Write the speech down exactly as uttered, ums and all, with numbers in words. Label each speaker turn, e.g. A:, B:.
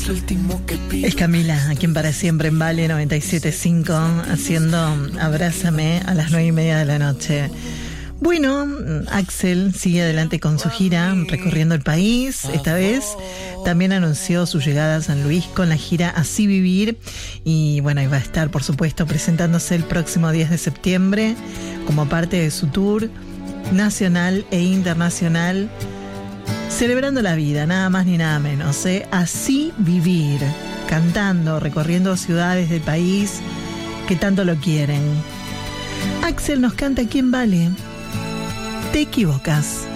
A: Es Camila, a quien para siempre en Vale noventa y siete punto cinco, haciendo Abrázame a las nueve y media de la noche. Bueno, Axel sigue adelante con su gira, recorriendo el país. Esta vez también anunció su llegada a San Luis con la gira Así Vivir. Y bueno, iba a estar, por supuesto, presentándose el próximo diez de septiembre como parte de su tour nacional e internacional, celebrando la vida, nada más ni nada menos, ¿eh? Así Vivir, cantando, recorriendo ciudades del país que tanto lo quieren. Axel nos canta aquí en Vale. Te equivocas.